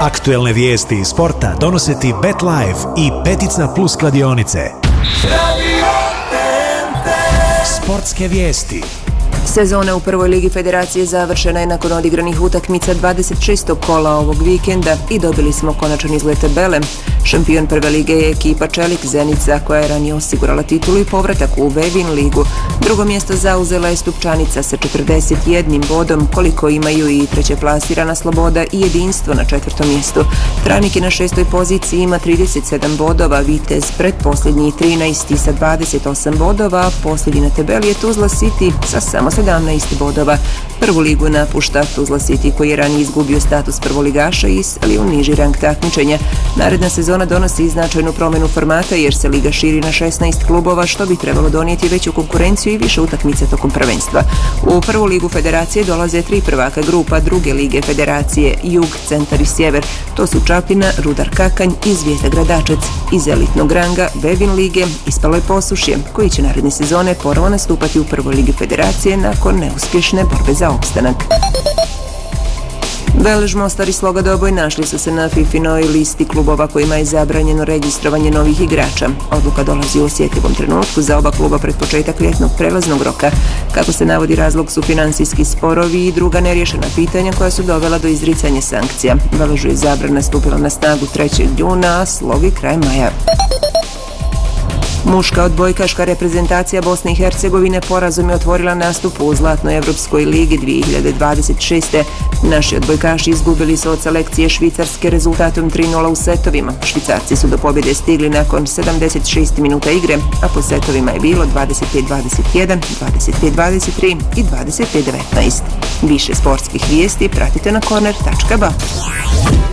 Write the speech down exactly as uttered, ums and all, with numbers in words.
Aktuelne vijesti iz sporta donose ti BetLife i Petica Plus kladionice. Sportske vijesti. Sezona u prvoj ligi federacije završena je nakon odigranih utakmica dvadeset šestog kola ovog vikenda i dobili smo konačan izgled tabele. Šampion prve lige je ekipa Čelik Zenica, koja je ranije osigurala titulu i povratak u Vevin ligu. Drugo mjesto zauzela je Stupčanica sa četrdeset jednim bodom, koliko imaju i treće plasirana Sloboda i Jedinstvo na četvrtom mjestu. Travnik je na šestoj poziciji, ima trideset sedam bodova, Vitez pretposljednji trinaesti sa dvadeset osam bodova, posljednji na tabeli je Tuzla City sa samo sedamnaest bodova. Prvu ligu napušta Tuzla City, koji je ranije izgubio status prvoligaša i iselio u niži rang takmičenja. Naredna sezona donosi i značajnu promjenu formata jer se liga širi na šesnaest klubova, što bi trebalo donijeti veću konkurenciju i više utakmica tokom prvenstva. U prvu ligu federacije dolaze tri prvaka grupa druge lige federacije, Jug, Centar i Sjever. To su Čapljina, Rudar Kakanj i Zvijezda Gradačec. Iz elitnog ranga Vevin lige ispalo je Posušje, koji će naredne sezone ponovo nastupati u prvoj ligi federacije nakon neuspješne borbe za opstanak. Velež, Mostar i Sloga Doboj našli su se na Fifinoj listi klubova kojima je zabranjeno registrovanje novih igrača. Odluka dolazi u osjetljivom trenutku za oba kluba pred početak ljetnog prelaznog roka. Kako se navodi, razlog su financijski sporovi i druga neriješena pitanja koja su dovela do izricanja sankcija. Veležu je zabrana stupila na snagu trećeg juna, a Slogi kraj maja. Muška odbojkaška reprezentacija Bosne i Hercegovine porazom je otvorila nastup u Zlatnoj Evropskoj ligi dvije hiljade dvadeset šeste. Naši odbojkaši izgubili su od selekcije Švicarske rezultatom tri nula u setovima. Švicarci su do pobjede stigli nakon sedamdeset šest minuta igre, a po setovima je bilo dvadeset pet dvadeset jedan, dvadeset pet dvadeset tri i dvadeset pet devetnaest. Više sportskih vijesti pratite na corner tačka ba.